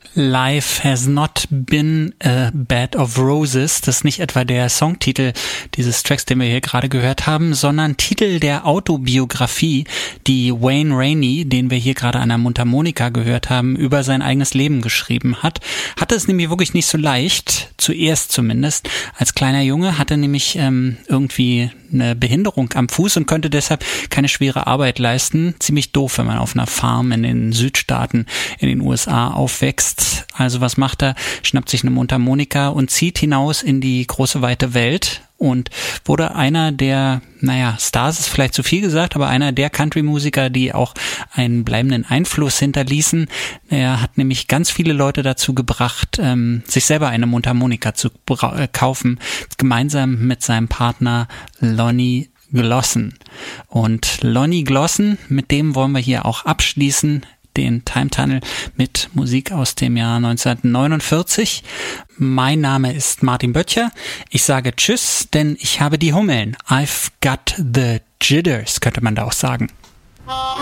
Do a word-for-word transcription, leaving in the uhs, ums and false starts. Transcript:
Life has not been a bed of roses. Das ist nicht etwa der Songtitel dieses Tracks, den wir hier gerade gehört haben, sondern Titel der Autobiografie, die Wayne Rainey, den wir hier gerade an der Mundharmonika gehört haben, über sein eigenes Leben geschrieben hat. Hatte es nämlich wirklich nicht so leicht, zuerst zumindest. Als kleiner Junge hatte nämlich ähm, irgendwie eine Behinderung am Fuß und konnte deshalb keine schwere Arbeit leisten. Ziemlich doof, wenn man auf einer Farm in den Südstaaten in den U S A aufwächst. Also was macht er? Schnappt sich eine Mundharmonika und zieht hinaus in die große weite Welt und wurde einer der, naja, Stars ist vielleicht zu viel gesagt, aber einer der Country-Musiker, die auch einen bleibenden Einfluss hinterließen. Er hat nämlich ganz viele Leute dazu gebracht, ähm, sich selber eine Mundharmonika zu bra- äh, kaufen, gemeinsam mit seinem Partner Lonnie Glosson. Und Lonnie Glosson, mit dem wollen wir hier auch abschließen, den Time Tunnel mit Musik aus dem Jahr neunzehnhundertneunundvierzig. Mein Name ist Martin Böttcher. Ich sage Tschüss, denn ich habe die Hummeln. I've got the jitters, könnte man da auch sagen.